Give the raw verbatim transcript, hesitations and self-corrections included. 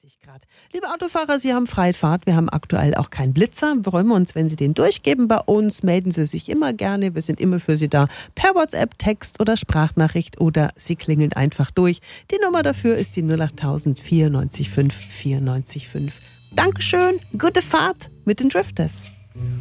einunddreißig Grad. Liebe Autofahrer, Sie haben freie Fahrt. Wir haben aktuell auch keinen Blitzer. Wir freuen uns, wenn Sie den durchgeben bei uns. Melden Sie sich immer gerne. Wir sind immer für Sie da. Per WhatsApp, Text oder Sprachnachricht oder Sie klingeln einfach durch. Die Nummer dafür ist die null acht null null vier neun fünf vier neun fünf. Dankeschön. Gute Fahrt mit den Drifters.